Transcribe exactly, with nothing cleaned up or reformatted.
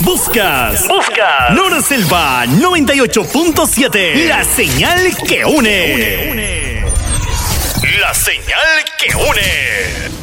Buscas. Buscas. Nora Selva noventa y ocho punto siete. La señal que une. La señal que une.